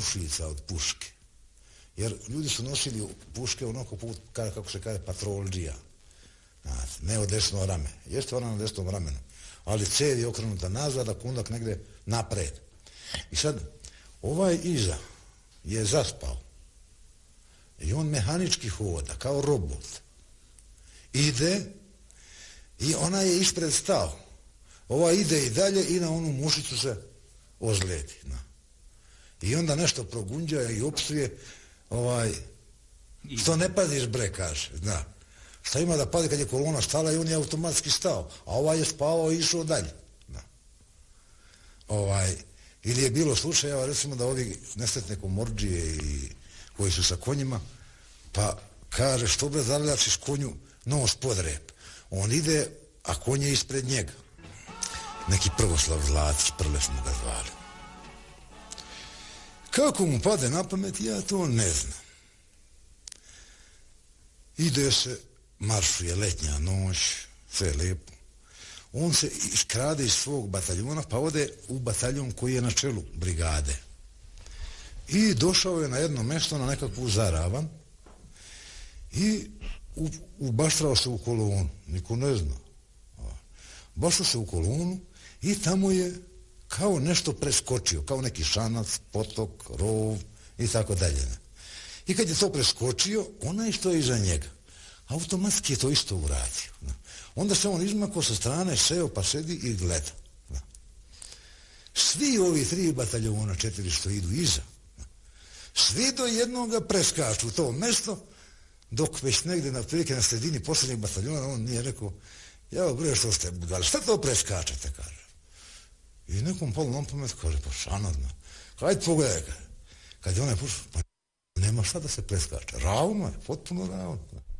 mušica od puške. Jer ljudi su nosili puške onako put, kako se kaže, patroldžija. Ne od desno rame. Jeste ona na desnom ramenu. Ali cev je okrenuta nazad, a kundak negde napred. I sad, ovaj iza je zaspao. I on mehanički hoda, kao robot. Ide i ona je ispred stao. Ova ide i dalje i na onu mušicu se ozledi. I onda nešto progunđa i opsuje, što ne paziš bre, kaže. Šta ima da padi kad je kolona stala i on je automatski stao, a ovaj je spavao i išao dalje. Ili je bilo slučajeva, recimo da ovi nesretne komorđije koji su sa konjima, pa kaže što bre zavljačiš konju nos pod rep. On ide, a konj je ispred njega. Neki Prvoslav Zlatić, Prle smo ga zvali. Kako mu pade na pamet, ja to ne znam. Ide se, maršuje letnja noć, sve je lijepo. On se iskrade iz svog bataljona, pa ode u bataljon koji je na čelu brigade. I došao je na jedno mjesto, na nekakvu zaravan, i ubaštrao se u kolonu. Niko ne zna. Bašao se u kolonu i tamo je kao nešto preskočio, kao neki šanac, potok, rov i tako dalje. I kad je to preskočio, onaj što je iza njega, automatski je to isto uradio. Onda se on izmakao sa strane, seo pa sedi i gleda. Svi ovi 3 bataljona, 4 što idu iza, svi do jednoga preskaču to mesto, dok već negde na prilike na sredini posljednjeg bataljona on nije rekao, ja bre što ste budali, šta to preskačete, kaže. I nekom polu na pamet kaže, pa šanadno, hajde pogledaj, kad je onaj pušao, pa nema šta da se preskače, ravno je, potpuno ravno.